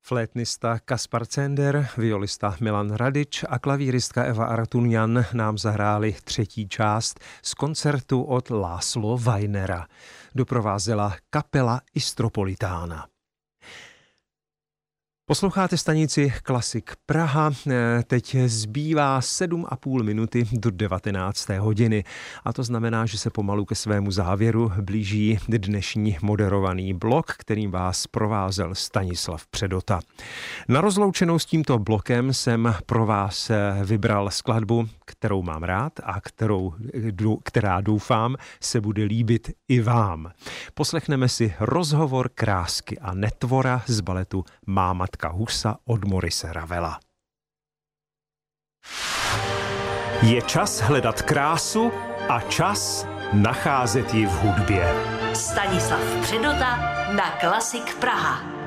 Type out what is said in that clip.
Flétnista Kaspar Cender, violista Milan Radič a klavíristka Eva Artunjan nám zahráli třetí část z koncertu od László Weinera. Doprovázela kapela Istropolitána. Posloucháte stanici Klasik Praha, teď zbývá 7,5 minuty do 19. hodiny a to znamená, že se pomalu ke svému závěru blíží dnešní moderovaný blok, kterým vás provázel Stanislav Předota. Na rozloučenou s tímto blokem jsem pro vás vybral skladbu, kterou mám rád a která doufám se bude líbit i vám. Poslechneme si rozhovor Krásky a Netvora z baletu Má matka Husa od Maurice Ravela. Je čas hledat krásu a čas nacházet ji v hudbě. Stanislav Předota na Klasik Praha.